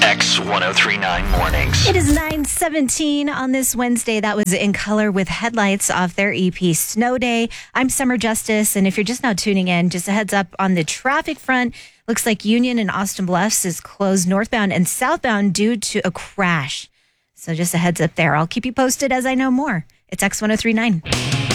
X1039 Mornings. It is 9:17 on this Wednesday. That was In Color with Headlights off their EP Snow Day. I'm Summer Justice, and if you're just now tuning in, just a heads up on the traffic front. Looks like Union and Austin Bluffs is closed northbound and southbound due to a crash. So just a heads up there. I'll keep you posted as I know more. It's X1039.